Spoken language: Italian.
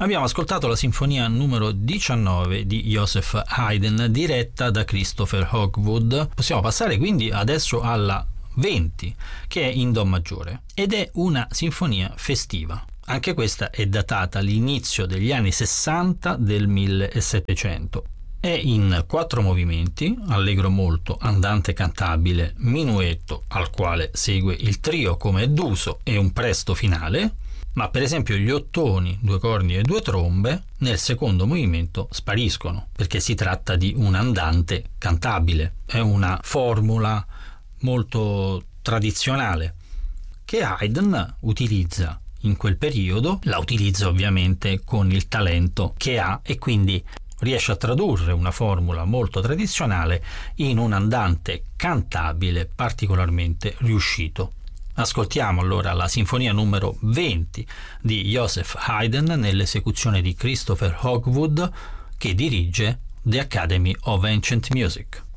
Abbiamo ascoltato la sinfonia numero 19 di Joseph Haydn diretta da Christopher Hogwood. Possiamo passare quindi adesso alla 20, che è in Do maggiore ed è una sinfonia festiva. Anche questa è datata all'inizio degli anni 60 del 1700. È in 4 movimenti, allegro molto, andante cantabile, minuetto al quale segue il trio come è d'uso e un presto finale, ma per esempio gli ottoni, 2 corni e 2 trombe nel secondo movimento spariscono, perché si tratta di un andante cantabile. È una formula molto tradizionale che Haydn utilizza in quel periodo, la utilizza ovviamente con il talento che ha e quindi riesce a tradurre una formula molto tradizionale in un andante cantabile particolarmente riuscito. Ascoltiamo allora la sinfonia numero 20 di Joseph Haydn nell'esecuzione di Christopher Hogwood, che dirige The Academy of Ancient Music.